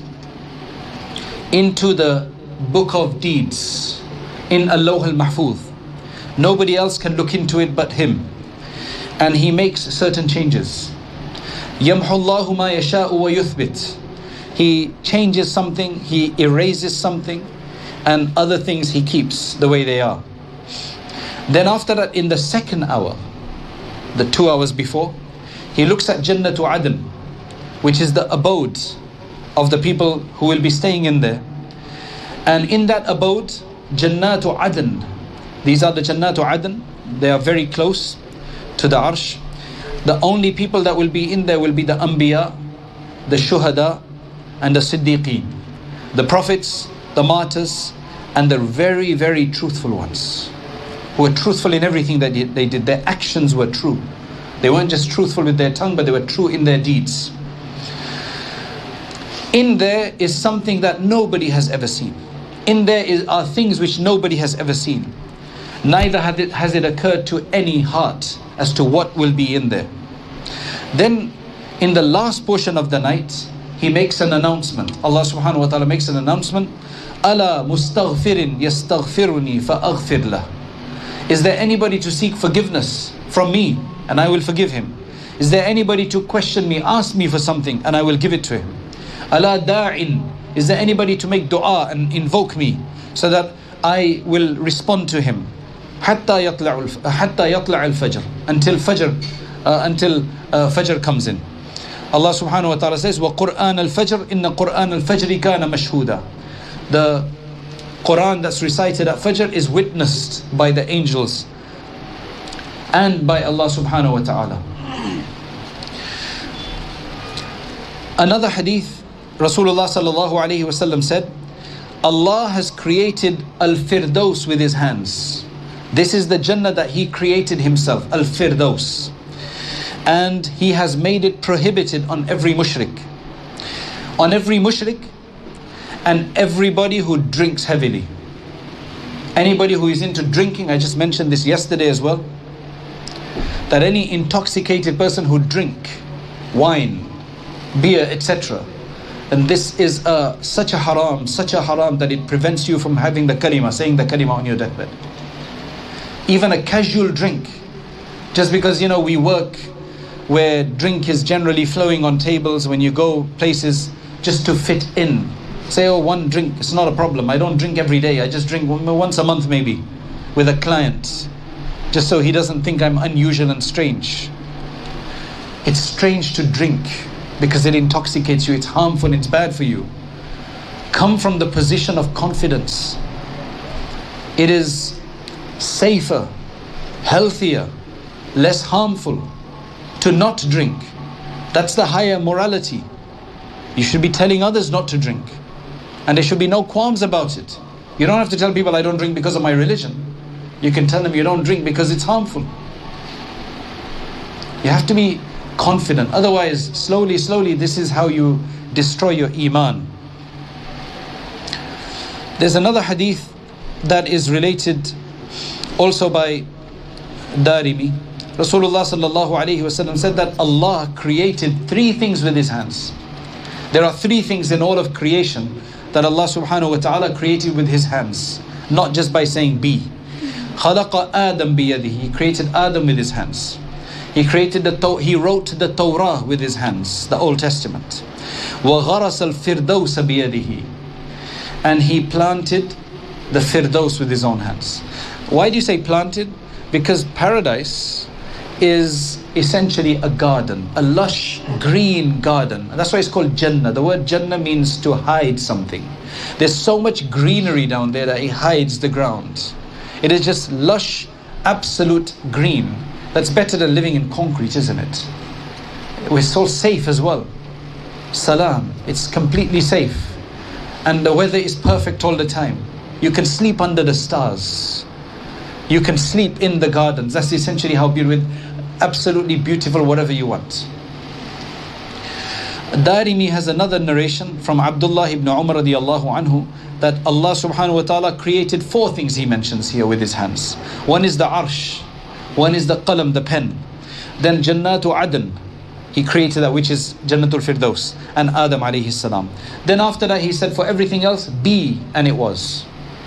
into the book of deeds in Al-Lawh al-Mahfuz. Nobody else can look into it but Him. And He makes certain changes. يَمْحُ اللَّهُ مَا يَشَاءُ وَيُثْبِتُ. He changes something, He erases something, and other things He keeps the way they are. Then after that, in the second hour, the 2 hours before, He looks at Jannatu Adn, which is the abode of the people who will be staying in there. And in that abode, Jannatu Adn, these are the Jannatu Adn, they are very close to the Arsh. The only people that will be in there will be the Anbiya, the Shuhada, and the Siddiqeen, the prophets, the martyrs, and the very, very truthful ones, who were truthful in everything that they did. Their actions were true. They weren't just truthful with their tongue, but they were true in their deeds. In there is something that nobody has ever seen. In there are things which nobody has ever seen. Neither has it occurred to any heart as to what will be in there. Then in the last portion of the night, He makes an announcement. Allah subhanahu wa ta'ala makes an announcement. أَلَا مُسْتَغْفِرٍ يَسْتَغْفِرُنِي فَأَغْفِرْ لَهُ. Is there anybody to seek forgiveness from me and I will forgive him? Is there anybody to question me, ask me for something and I will give it to him? أَلَا دَاعٍ. Is there anybody to make dua and invoke me so that I will respond to him? حَتَّى يَطْلَعَ الْفَجْرِ. Until Fajr comes in. Allah subhanahu wa ta'ala says, وَقُرْآنَ الْفَجْرِ إِنَّ قُرْآنَ الْفَجْرِ كَانَ مَشْهُودًا. The Quran that's recited at Fajr is witnessed by the angels and by Allah subhanahu wa ta'ala. Another hadith, Rasulullah sallallahu alayhi wa sallam said, Allah has created Al-Firdaus with His hands. This is the Jannah that He created Himself, Al-Firdaus. And He has made it prohibited on every mushrik. On every mushrik and everybody who drinks heavily. Anybody who is into drinking, I just mentioned this yesterday as well, that any intoxicated person who drink wine, beer, etc., and this is such a haram that it prevents you from having the kalima, saying the kalima on your deathbed. Even a casual drink, just because we work where drink is generally flowing on tables, when you go places just to fit in, Say, oh, one drink, it's not a problem. I don't drink every day. I just drink once a month maybe with a client, just so he doesn't think I'm unusual and strange. It's strange to drink because it intoxicates you. It's harmful. It's bad for you. Come from the position of confidence. It is safer, healthier, less harmful to not drink. That's the higher morality. You should be telling others not to drink, and there should be no qualms about it. You don't have to tell people I don't drink because of my religion. You can tell them you don't drink because it's harmful. You have to be confident. Otherwise, slowly, this is how you destroy your iman. There's another hadith that is related also by Darimi. Rasulullah sallallahu alayhi wasallam said that Allah created 3 things with His hands. There are 3 things in all of creation that Allah subhanahu wa ta'ala created with His hands, not just by saying be. خَلَقَ آدَمْ بِيَدِهِ. He created Adam with His hands. He wrote the Torah with His hands, the Old Testament. وَغَرَسَ الْفِرْدَوْسَ بِيَدِهِ. And He planted the Firdaus with His own hands. Why do you say planted? Because paradise is essentially a garden, a lush green garden. That's why it's called Jannah. The word Jannah means to hide something. There's so much greenery down there that it hides the ground. It is just lush, absolute green. That's better than living in concrete, isn't it? We're so safe as well. Salam, it's completely safe. And the weather is perfect all the time. You can sleep under the stars. You can sleep in the gardens. That's essentially how beautiful, absolutely beautiful, whatever you want. Darimi has another narration from Abdullah ibn Umar radiyallahu anhu that Allah subhanahu wa ta'ala created 4 things He mentions here with His hands. One is the arsh, one is the qalam, the pen. Then Jannatu Adn, He created that, which is Jannatul Firdaus, and Adam alayhi salam. Then after that He said for everything else, be, and it was.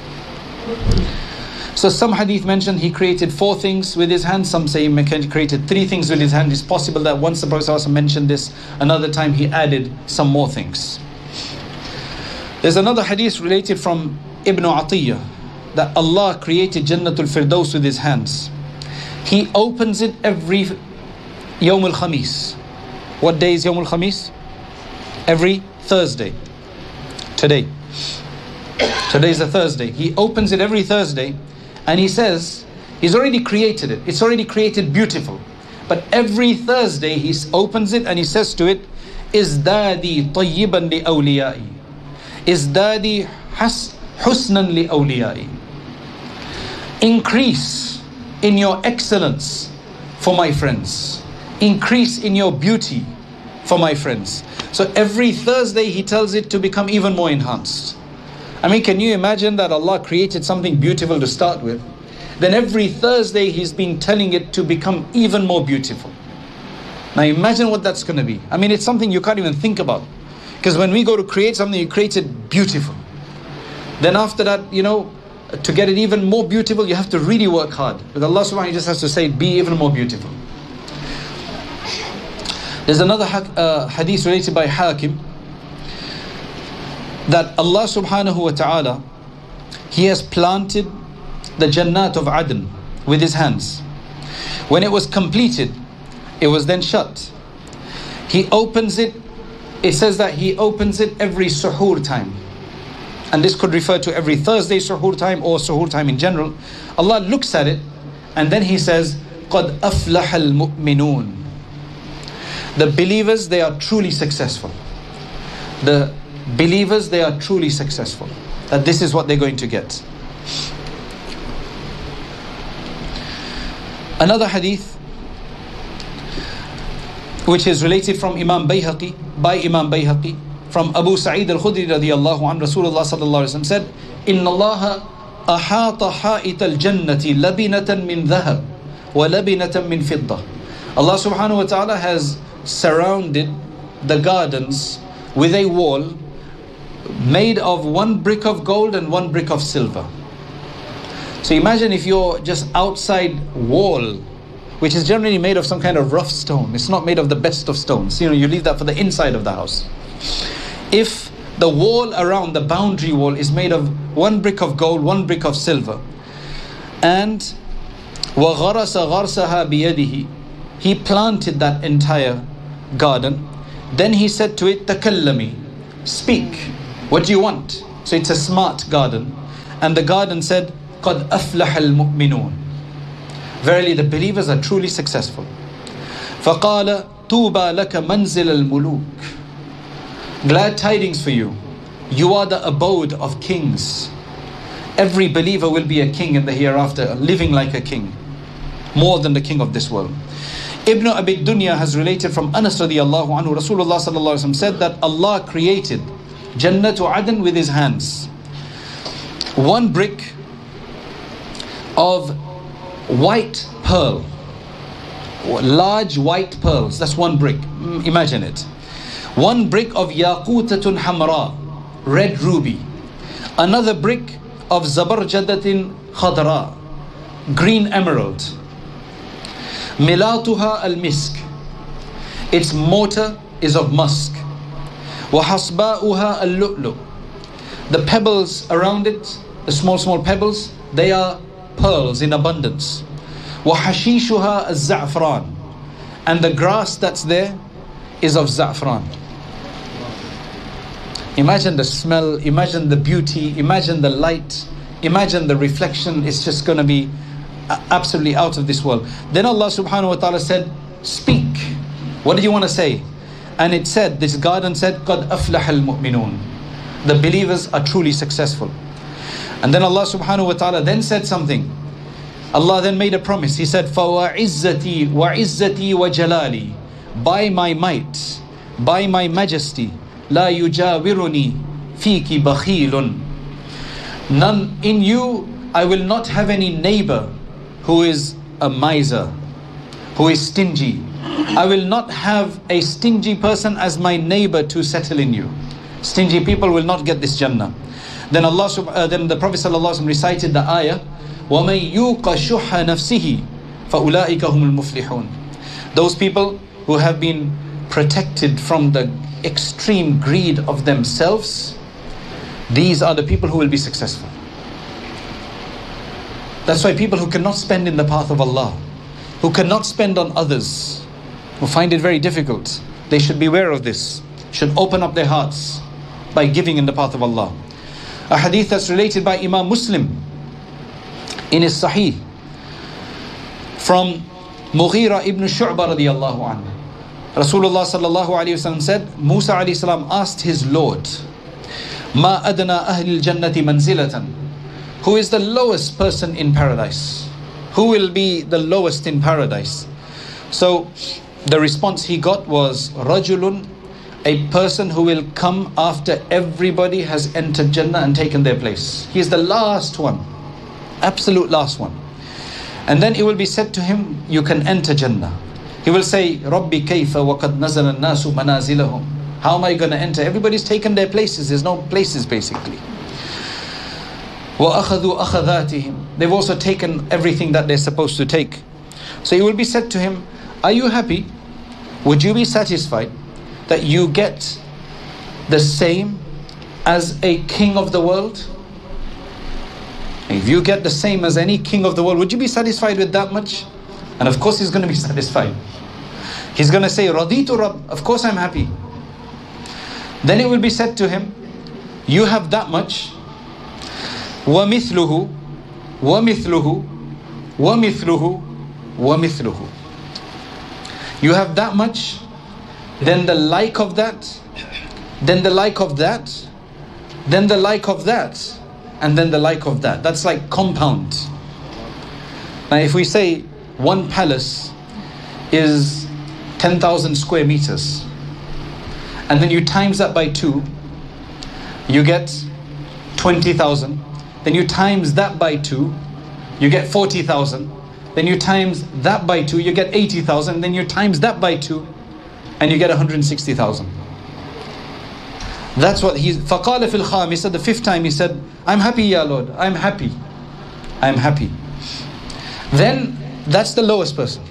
So some hadith mentioned He created 4 things with His hands. Some say He created 3 things with His hand. It's possible that once the Prophet ﷺ mentioned this, another time He added some more things. There's another hadith related from Ibn Atiyah that Allah created Jannatul Firdaus with His hands. He opens it every Yawm al-Khamis. What day is Yawm al-Khamis? Every Thursday. Today is a Thursday. He opens it every Thursday. And He says, He's already created it. It's already created beautiful. But every Thursday He opens it and He says to it, Izdadi tayyiban li awliyai. Izdadi husnan li awliyai. Increase in your excellence for my friends. Increase in your beauty for my friends. So every Thursday He tells it to become even more enhanced. I mean, can you imagine that Allah created something beautiful to start with? Then every Thursday He's been telling it to become even more beautiful. Now imagine what that's going to be. I mean, it's something you can't even think about. Because when we go to create something, you create it beautiful. Then after that, to get it even more beautiful, you have to really work hard. But Allah subhanahu wa ta'ala just has to say, be even more beautiful. There's another hadith related by Hakim, that Allah subhanahu wa ta'ala, He has planted the Jannat of Adn with His hands. When it was completed, it was then shut. He opens it, it says that He opens it every suhoor time. And this could refer to every Thursday suhoor time or suhoor time in general. Allah looks at it and then He says, قَدْ أَفْلَحَ الْمُؤْمِنُونَ. The believers, they are truly successful. The believers, they are truly successful. That this is what they're going to get. Another hadith which is related from Imam Bayhaqi, by Imam Bayhaqi, from Abu Sa'id al-Khudri radiyallahu anhu, Rasulullah sallallahu alaihi wasallam said, Inna Allah ahata ha'it al-jannati labinatan min dhahab wa labinatan min fidda. Allah subhanahu wa ta'ala has surrounded the gardens with a wall made of 1 brick of gold and 1 brick of silver. So imagine if you're just outside wall, which is generally made of some kind of rough stone. It's not made of the best of stones. You leave that for the inside of the house. If The wall around, the boundary wall, is made of 1 brick of gold, 1 brick of silver. And وَغَرَسَ غَرْسَهَا بِيَدِهِ, he planted that entire garden. Then he said to it, تَكَلَّمِي, speak, what do you want? So it's a smart garden. And the garden said, قَدْ أَفْلَحَ الْمُؤْمِنُونَ, verily the believers are truly successful. فَقَالَ طُوبَى لَكَ مَنْزِلَ الْمُلُوكِ, glad tidings for you, you are the abode of kings. Every believer will be a king in the hereafter, living like a king, more than the king of this world. Ibn Abi Dunya has related from Anas radiallahu anhu, Rasulullah sallallahu alaihi wasallam said that Allah created Jannatu Adan with his hands. 1 brick of white pearl, large white pearls, that's 1 brick, imagine it. 1 brick of yaqutatun hamra, red ruby. Another brick of zabarjadatin khadra, green emerald. Milatuha al-misk, its mortar is of musk. Wa hasba'uha al-lu'lu, the pebbles around it, the small pebbles, they are pearls in abundance. Wa hashishuha al-za'fran, and the grass that's there is of za'fran. Imagine the smell, imagine the beauty, imagine the light, imagine the reflection. It's just going to be absolutely out of this world. Then Allah subhanahu wa ta'ala said, speak, what do you want to say? And it said, this garden said, قَدْ أَفْلَحَ الْمُؤْمِنُونَ, the believers are truly successful. And then Allah subhanahu wa ta'ala then said something. Allah then made a promise. He said, فَوَعِزَّتِي وَعِزَّتِي وَجَلَالِي, by my might, by my majesty, لا يجاورني فيك بخيل, none in you I will not have any neighbor who is a miser, who is stingy. I will not have a stingy person as my neighbor to settle in you. Stingy people will not get this Jannah. Then then the Prophet ﷺ recited the ayah, وَمَنْ يُوقَ شُحَّ نَفْسِهِ فَأُولَٰئِكَ هُمُ الْمُفْلِحُونَ, those people who have been protected from the extreme greed of themselves, these are the people who will be successful. That's why people who cannot spend in the path of Allah, who cannot spend on others, who find it very difficult, they should be aware of this, should open up their hearts by giving in the path of Allah. A hadith that's related by Imam Muslim in his Sahih from Mughira ibn Shu'bah radiyallahu anhu. Rasulullah sallallahu alayhi wasallam said, Musa alayhi salam asked his Lord, Ma adna ahli al-jannati manzilatan, who is the lowest person in paradise? Who will be the lowest in paradise? So the response he got was, Rajulun, a person who will come after everybody has entered Jannah and taken their place. He is the last one, absolute last one. And then it will be said to him, you can enter Jannah. He will say, Rabbi kayfa wa qad nazala an-nasu manazilahum. How am I going to enter? Everybody's taken their places. There's no places basically. Wa akhadhu akhadhatihim. They've also taken everything that they're supposed to take. So it will be said to him, are you happy? Would you be satisfied that you get the same as a king of the world? If you get the same as any king of the world, would you be satisfied with that much? And of course he's going to be satisfied. He's going to say, Raditu Rabb, of course I'm happy. Then it will be said to him, you have that much, وَمِثْلُهُ وَمِثْلُهُ وَمِثْلُهُ وَمِثْلُهُ. You have that much, then the like of that, then the like of that, then the like of that, and then the like of that. That's like compound. Now if we say one palace is 10,000 square meters, and then you times that by 2, you get 20,000. Then you times that by 2, you get 40,000. Then you times that by 2, you get 80,000. Then you times that by 2, and you get 160,000. That's what he's. فَقَالَ فِي الْخَامِسَةِ, the 5th time he said, I'm happy, Ya Lord, I'm happy. I'm happy. Then that's the lowest person.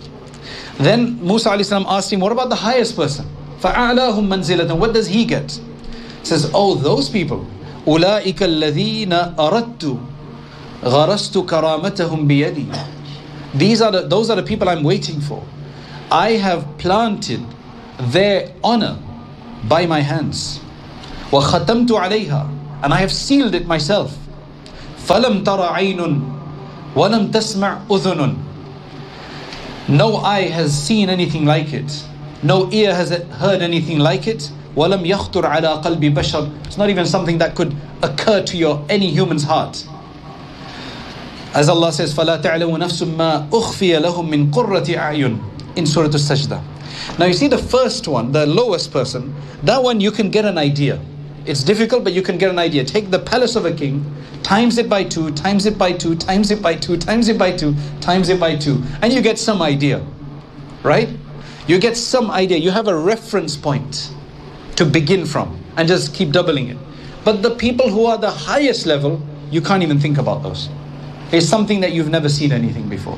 Then Musa alayhi salam asked him, what about the highest person? فَأَعْلَاهُمْ مَنْزِلَةً, what does he get? It says, oh, those people, أُولَٰئِكَ الَّذِينَ أَرَدْتُ غَرَسْتُ كَرَامَتَهُمْ بِيَدِي. Those are the people I'm waiting for. I have planted their honor by my hands. وَخَتَمْتُ عَلَيْهَا, and I have sealed it myself. فَلَمْ تَرَ عَيْنٌ وَلَمْ تَسْمَعْ أُذُنٌ. No eye has seen anything like it. No ear has heard anything like it. وَلَمْ يَخْطُرْ عَلَىٰ قَلْبِ بَشَرٍ. It's not even something that could occur to any human's heart. As Allah says, فَلَا تَعْلَمُ نَفْسٌ مَا أُخْفِيَ لَهُم مِّن قُرَّةِ أَعْيُنٍ in Surah Al-Sajdah. Now you see the first one, the lowest person, that one you can get an idea. It's difficult, but you can get an idea. Take the palace of a king, times it by 2, times it by 2, times it by 2, times it by 2, times it by 2, and you get some idea, right? You get some idea. You have a reference point to begin from, and just keep doubling it. But the people who are the highest level, you can't even think about those. It's something that you've never seen anything before.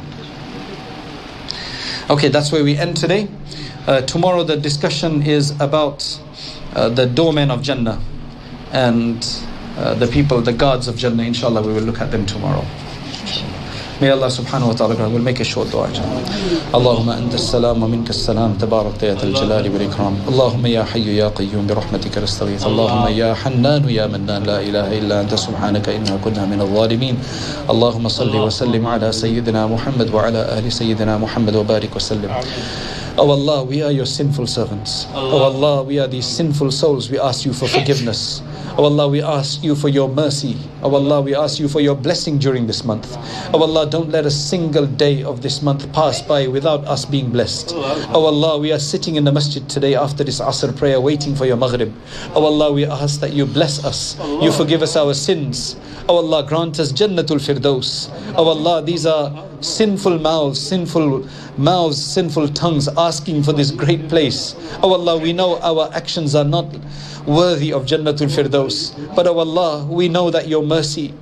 Okay, that's where we end today. Tomorrow the discussion is about the doormen of Jannah and the people, the guards of Jannah. Inshallah, we will look at them tomorrow. May Allah subhanahu wa ta'ala will make a short dua. Allahumma anta as-salam wa minka as-salam tabarakta ya al-jalali wal ikram. Allahumma ya hayyu ya qayyum bi rahmatika nastaghith. Allahumma ya hannan ya mannan la ilaha illa anta subhanaka inna kunna min adh-dhalimin. Allahumma salli wa sallim ala sayyidina Muhammad wa ala ahli sayyidina Muhammad wa barik wa sallim. Oh Allah, we are your sinful servants. Oh Allah, we are these sinful souls. We ask you for forgiveness. Oh Allah, we ask you for your mercy. Oh Allah, we ask you for your blessing during this month. Oh Allah, don't let a single day of this month pass by without us being blessed. Oh Allah, we are sitting in the masjid today after this Asr prayer waiting for your Maghrib. Oh Allah, we ask that you bless us. You forgive us our sins. Oh Allah, grant us Jannatul Firdaus. Oh Allah, these are sinful mouths, sinful tongues asking for this great place. Oh Allah, we know our actions are not worthy of Jannatul Firdaus, but oh Allah, we know that your mercy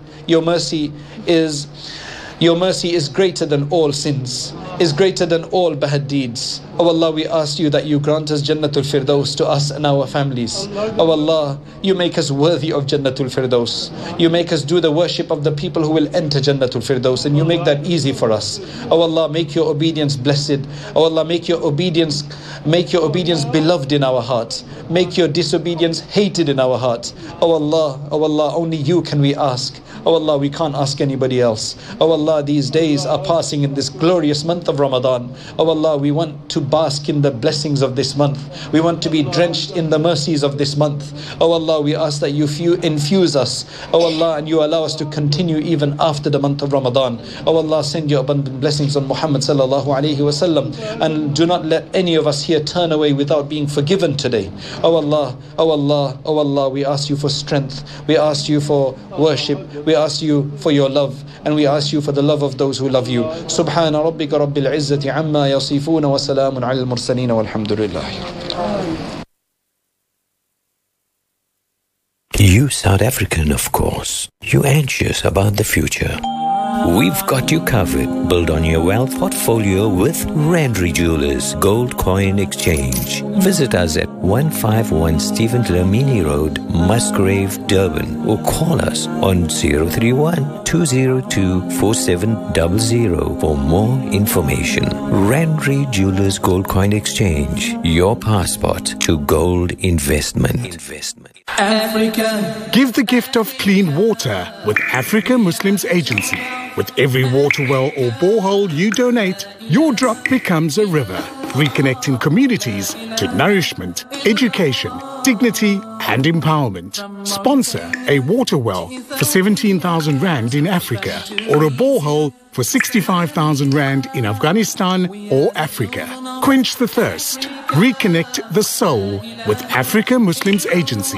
is greater than all sins, is greater than all bad deeds. Oh Allah, we ask you that you grant us Jannatul Firdaus to us and our families. Oh Allah, you make us worthy of Jannatul Firdaus. You make us do the worship of the people who will enter Jannatul Firdaus, and you make that easy for us. Oh Allah, make your obedience blessed. Oh Allah, make your obedience beloved in our hearts. Make your disobedience hated in our hearts. Oh Allah, only you can we ask. Oh Allah, we can't ask anybody else. Oh Allah, these days are passing in this glorious month of Ramadan. Oh Allah, we want to bask in the blessings of this month. We want to be drenched in the mercies of this month. Oh Allah, we ask that you infuse us. Oh Allah, and you allow us to continue even after the month of Ramadan. Oh Allah, send your abundant blessings on Muhammad sallallahu alaihi wasallam, and do not let any of us here turn away without being forgiven today. Oh Allah, oh Allah, oh Allah, we ask you for strength. We ask you for worship. We ask you for your love, and we ask you for the love of those who love you. Subhana rabbika rabbil izzati amma yasifuna wa salamun ala al-mursaleen walhamdulillah. You South African, of course. You anxious about the future. We've got you covered. Build on your wealth portfolio with Randry Jewelers Gold Coin Exchange. Visit us at 151 Stephen Dlamini Road, Musgrave, Durban, or call us on 031-202-4700 for more information. Randry Jewelers Gold Coin Exchange, your passport to gold investment. Africa. Give the gift of clean water with Africa Muslims Agency. With every water well or borehole you donate, your drop becomes a river, reconnecting communities to nourishment, education, dignity and empowerment. Sponsor a water well for 17,000 Rand in Africa, or a borehole for 65,000 Rand in Afghanistan or Africa. Quench the thirst. Reconnect the soul with Africa Muslims Agency.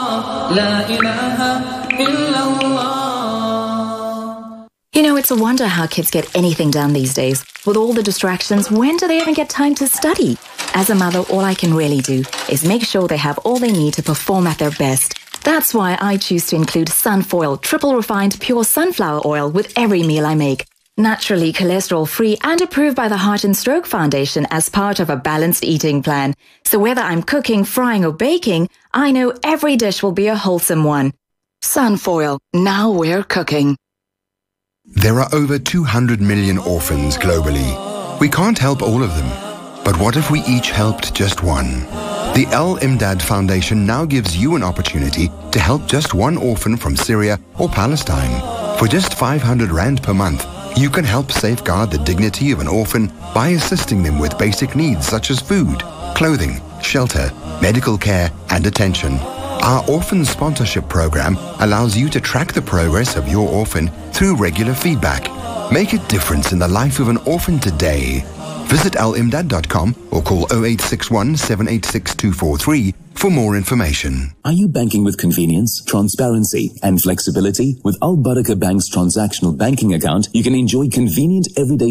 You know, it's a wonder how kids get anything done these days. With all the distractions, when do they even get time to study? As a mother, all I can really do is make sure they have all they need to perform at their best. That's why I choose to include Sunfoil Triple Refined Pure Sunflower Oil with every meal I make. naturally cholesterol-free and approved by the Heart and Stroke Foundation as part of a balanced eating plan. So whether I'm cooking, frying or baking, I know every dish will be a wholesome one. Sunfoil, now we're cooking. There are over 200 million orphans globally. We can't help all of them, but what if we each helped just one? The Al-Imdad Foundation now gives you an opportunity to help just one orphan from Syria or Palestine. For just 500 Rand per month, you can help safeguard the dignity of an orphan by assisting them with basic needs such as food, clothing, shelter, medical care, and attention. Our orphan sponsorship program allows you to track the progress of your orphan through regular feedback. Make a difference in the life of an orphan today. Visit alimdad.com or call 0861 786 243 for more information. Are you banking with convenience, transparency, and flexibility? With Al Barakah Bank's transactional banking account, you can enjoy convenient everyday